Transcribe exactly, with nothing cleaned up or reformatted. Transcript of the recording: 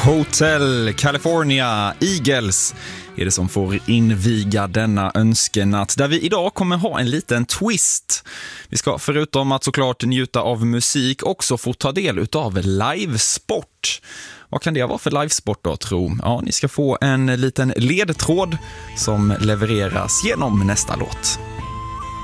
Hotel California Eagles är det som får inviga denna önskenatt, där vi idag kommer ha en liten twist. Vi ska förutom att såklart njuta av musik också få ta del av livesport. Vad kan det vara för livesport då, tro? Ja, ni ska få en liten ledtråd som levereras genom nästa låt.